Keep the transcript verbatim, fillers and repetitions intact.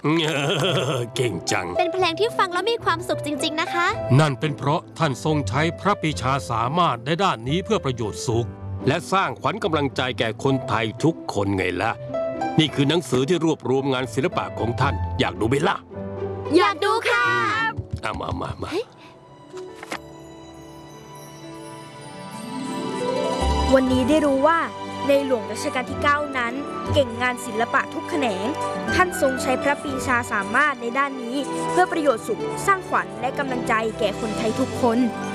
เก่งจังเป็นเพลงที่ฟังแล้วมีความสุขจริงๆนะคะนั่นเป็นเพราะท่านทรงใช้พระปรีชาสามารถในด้านนี้เพื่อประโยชน์สุขและสร้างขวัญกำลังใจแก่คนไทยทุกคนไงล่ะนี่คือหนังสือที่รวบรวมงานศิลปะของท่านอยากดูไหมล่ะอยากดูค่ะเอามามามาวันนี้ได้รู้ว่าในหลวงรัชกาลที่เก้านั้นเก่งงานศิลปะทุกแขนงท่านทรงใช้พระปรีชาสามารถในด้านนี้เพื่อประโยชน์สุขสร้างขวัญและกำลังใจแก่คนไทยทุกคน